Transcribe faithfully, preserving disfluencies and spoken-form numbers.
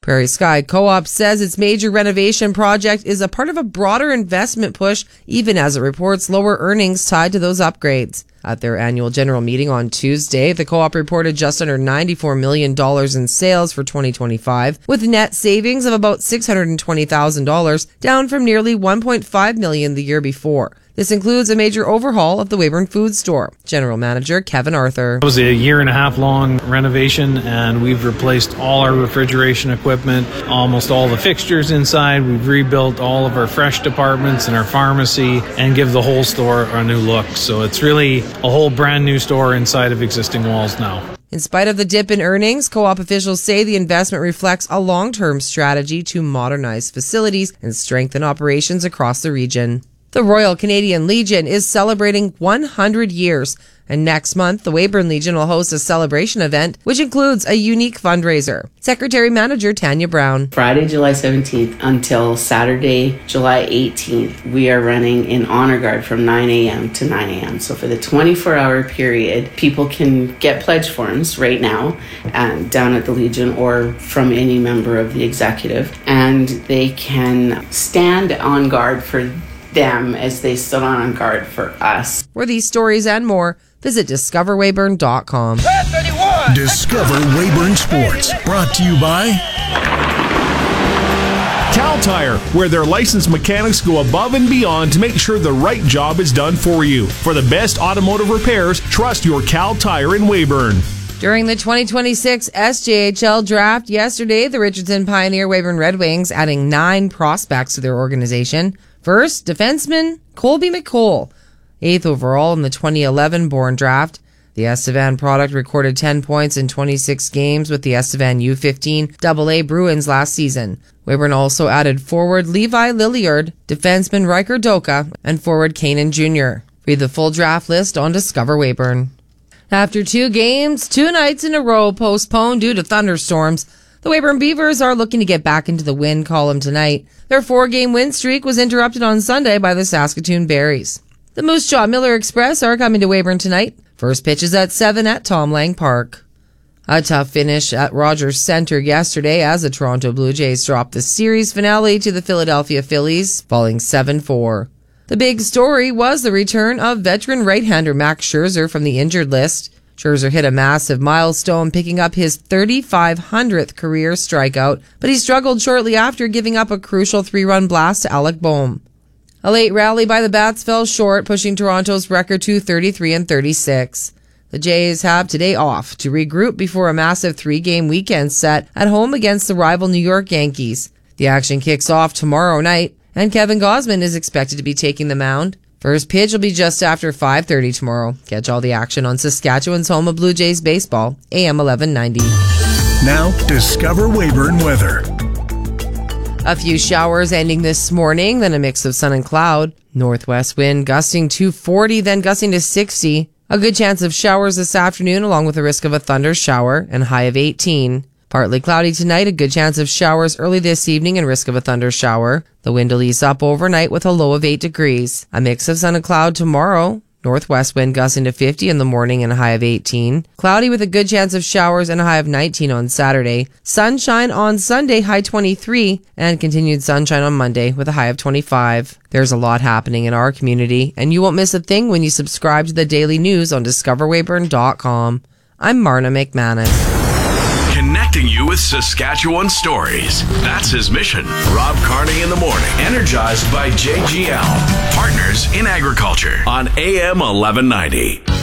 Prairie Sky Co-op says its major renovation project is a part of a broader investment push, even as it reports lower earnings tied to those upgrades. At their annual general meeting on Tuesday, the co-op reported just under ninety-four million dollars in sales for twenty twenty-five, with net savings of about six hundred twenty thousand dollars, down from nearly one point five million dollars the year before. This includes a major overhaul of the Weyburn Food Store. General Manager Kevin Arthur. It was a year and a half long renovation, and we've replaced all our refrigeration equipment, almost all the fixtures inside. We've rebuilt all of our fresh departments and our pharmacy and give the whole store a new look. So it's really a whole brand new store inside of existing walls now. In spite of the dip in earnings, co-op officials say the investment reflects a long-term strategy to modernize facilities and strengthen operations across the region. The Royal Canadian Legion is celebrating one hundred years, and next month the Weyburn Legion will host a celebration event, which includes a unique fundraiser. Secretary Manager Tanya Brown. Friday, July seventeenth until Saturday, July eighteenth, we are running in honor guard from nine a.m. to nine a.m. So for the twenty-four hour period, people can get pledge forms right now um, down at the Legion or from any member of the executive, and they can stand on guard for them as they stood on guard for us. For these stories and more, visit discover weyburn dot com. Discover Weyburn Sports, brought to you by Cal Tire, where their licensed mechanics go above and beyond to make sure the right job is done for you. For the best automotive repairs, trust your Cal Tire in Weyburn. During the twenty twenty-six S J H L draft yesterday, the Richardson Pioneer Weyburn Red Wings adding nine prospects to their organization. First, defenseman Colby McColl, eighth overall in the twenty eleven Bourne draft. The Estevan product recorded ten points in twenty-six games with the Estevan U fifteen double A Bruins last season. Weyburn also added forward Levi Lilliard, defenseman Riker Doka, and forward Kanan Junior Read the full draft list on Discover Weyburn. After two games, two nights in a row postponed due to thunderstorms, the Weyburn Beavers are looking to get back into the win column tonight. Their four-game win streak was interrupted on Sunday by the Saskatoon Berries. The Moose Jaw Miller Express are coming to Weyburn tonight. First pitch is at seven at Tom Lang Park. A tough finish at Rogers Centre yesterday as the Toronto Blue Jays dropped the series finale to the Philadelphia Phillies, falling seven four. The big story was the return of veteran right-hander Max Scherzer from the injured list. Scherzer hit a massive milestone, picking up his thirty-five hundredth career strikeout, but he struggled shortly after, giving up a crucial three-run blast to Alec Boehm. A late rally by the Bats fell short, pushing Toronto's record to thirty-three and thirty-six. The Jays have today off to regroup before a massive three-game weekend set at home against the rival New York Yankees. The action kicks off tomorrow night, and Kevin Gausman is expected to be taking the mound. First pitch will be just after five thirty tomorrow. Catch all the action on Saskatchewan's home of Blue Jays baseball, A M eleven ninety. Now, Discover Weyburn weather. A few showers ending this morning, then a mix of sun and cloud. Northwest wind gusting to forty, then gusting to sixty. A good chance of showers this afternoon, along with a risk of a thunder shower, and high of eighteen. Partly cloudy tonight, a good chance of showers early this evening and risk of a thunder shower. The wind will ease up overnight with a low of eight degrees. A mix of sun and cloud tomorrow. Northwest wind gusting to fifty in the morning and a high of eighteen. Cloudy with a good chance of showers and a high of nineteen on Saturday. Sunshine on Sunday, high twenty-three. And continued sunshine on Monday with a high of twenty-five. There's a lot happening in our community, and you won't miss a thing when you subscribe to the daily news on discover weyburn dot com. I'm Marna McManus. Connecting you with Saskatchewan stories. That's his mission. Rob Carney in the morning. Energized by J G L. Partners in Agriculture on A M eleven ninety.